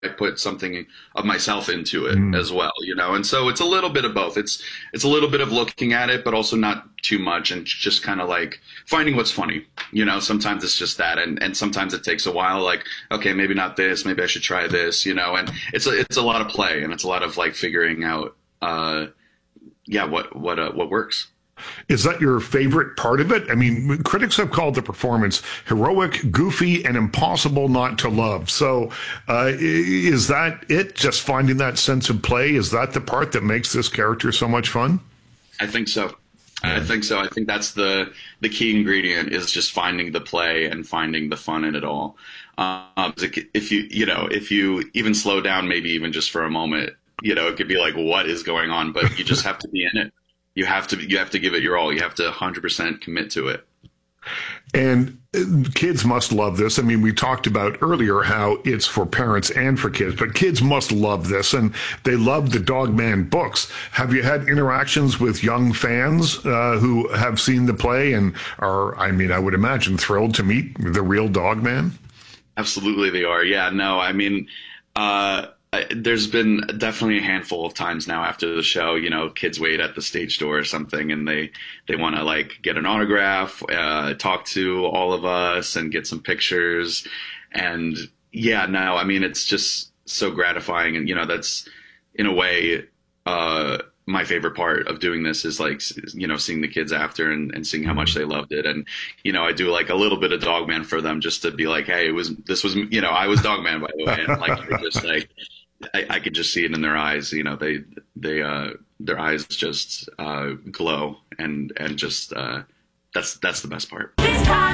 I put something of myself into it Mm. as well, you know. And so it's a little bit of both. It's a little bit of looking at it, but also not too much, and just kind of like finding what's funny. You know, sometimes it's just that, and sometimes it takes a while. Like, okay, maybe not this, maybe I should try this, you know. And it's a lot of play, and it's a lot of like figuring out, yeah, what works. Is that your favorite part of it? I mean, critics have called the performance heroic, goofy, and impossible not to love. So, is that it? Just finding that sense of play? Is that the part that makes this character so much fun? I think so. I Yeah. think so. I think that's the key ingredient is just finding the play and finding the fun in it all. If if you even slow down, maybe even just for a moment, you know, it could be like, what is going on? But you just have to be in it. You have to give it your all. You have to 100% commit to it. And kids must love this. I mean, we talked about earlier how it's for parents and for kids, but kids must love this, and they love the Dogman books. Have you had interactions with young fans who have seen the play and are, I mean, I would imagine thrilled to meet the real Dogman? Absolutely, they are. Yeah, no, I mean, there's been definitely a handful of times now after the show, you know, kids wait at the stage door or something, and they want to like get an autograph, talk to all of us, and get some pictures. And yeah, no, I mean, it's just so gratifying, and you know, that's in a way. My favorite part of doing this is like, you know, seeing the kids after, and seeing how much they loved it. And, you know, I do like a little bit of Dogman for them just to be like, hey, this was, you know, I was Dogman, by the way. And like, they're just like, I could just see it in their eyes. You know, their eyes just, glow, and just, that's the best part.